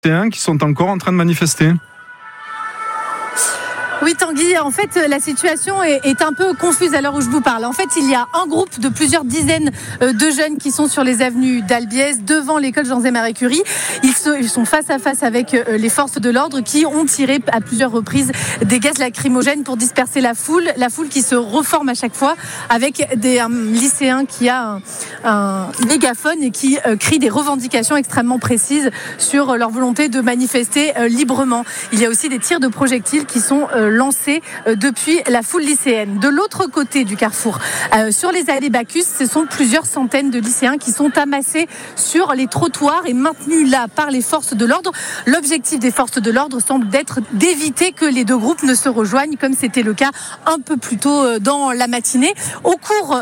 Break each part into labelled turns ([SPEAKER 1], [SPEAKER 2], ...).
[SPEAKER 1] lycéens qui sont encore en train de manifester.
[SPEAKER 2] Oui Tanguy, en fait la situation est un peu confuse à l'heure où je vous parle. En fait il y a un groupe de plusieurs dizaines de jeunes qui sont sur les avenues d'Albiez devant l'école Jean-Zé Marie Curie. Ils sont face à face avec les forces de l'ordre qui ont tiré à plusieurs reprises des gaz lacrymogènes pour disperser la foule qui se reforme à chaque fois avec un lycéen qui a un mégaphone et qui crie des revendications extrêmement précises sur leur volonté de manifester librement. Il y a aussi des tirs de projectiles qui sont lancés depuis la foule lycéenne. De l'autre côté du carrefour, sur les allées Bacchus, ce sont plusieurs centaines de lycéens qui sont amassés sur les trottoirs et maintenus là par les forces de l'ordre. L'objectif des forces de l'ordre semble d'être d'éviter que les deux groupes ne se rejoignent, comme c'était le cas un peu plus tôt dans la matinée. Au cours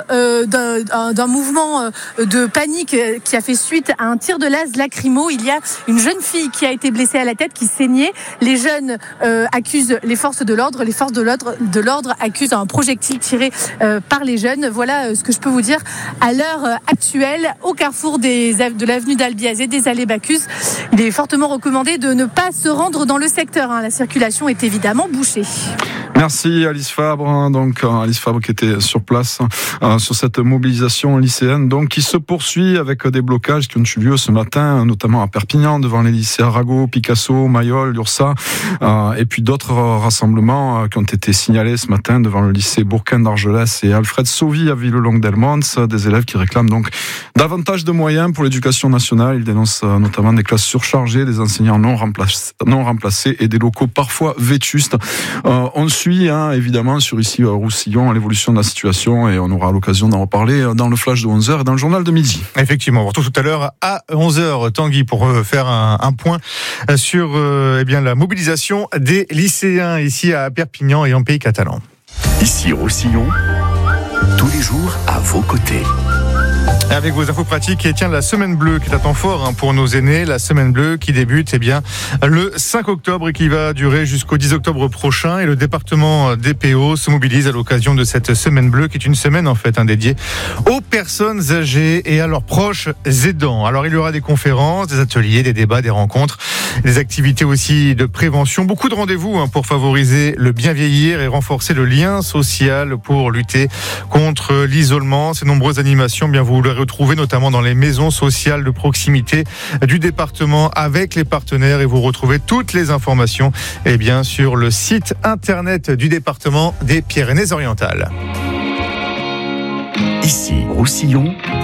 [SPEAKER 2] d'un mouvement de panique qui a fait suite à un tir de gaz lacrymo, il y a une jeune fille qui a été blessée à la tête, qui saignait. Les jeunes accusent les forces de l'ordre. Les forces de l'ordre accusent un projectile tiré par les jeunes. Voilà ce que je peux vous dire à l'heure actuelle au carrefour de l'avenue d'Albiez et des allées Bacchus. Il est fortement recommandé de ne pas se rendre dans le secteur. La circulation est évidemment bouchée.
[SPEAKER 1] Merci Alice Fabre. Donc Alice Fabre qui était sur place sur cette mobilisation lycéenne qui se poursuit avec des blocages qui ont eu lieu ce matin, notamment à Perpignan devant les lycées Arago, Picasso, Mayol, Lursa, et puis d'autres rassemblements qui ont été signalés ce matin devant le lycée Bourquin d'Argelès et Alfred Sauvy à Villelongue-d'Elmont, des élèves qui réclament donc davantage de moyens pour l'éducation nationale. Ils dénoncent notamment des classes surchargées, des enseignants non remplacés et des locaux parfois vétustes. On suit évidemment sur ici Roussillon l'évolution de la situation et on aura l'occasion d'en reparler dans le flash de 11h et dans le journal de midi.
[SPEAKER 3] Effectivement, on se retrouve tout à l'heure à 11h, Tanguy, pour faire un point sur la mobilisation des lycéens ici à Perpignan et en Pays catalan.
[SPEAKER 4] Ici Roussillon, tous les jours à vos côtés.
[SPEAKER 3] Avec vos infos pratiques, et la semaine bleue qui est un temps fort pour nos aînés, la semaine bleue qui débute le 5 octobre et qui va durer jusqu'au 10 octobre prochain, et le département des PO se mobilise à l'occasion de cette semaine bleue qui est une semaine dédiée aux personnes âgées et à leurs proches aidants. Alors il y aura des conférences, des ateliers, des débats, des rencontres, des activités aussi de prévention, beaucoup de rendez-vous pour favoriser le bien vieillir et renforcer le lien social pour lutter contre l'isolement. Ces nombreuses animations, vous les retrouvez notamment dans les maisons sociales de proximité du département avec les partenaires, et vous retrouvez toutes les informations sur le site internet du département des Pyrénées-Orientales.
[SPEAKER 4] Ici Roussillon,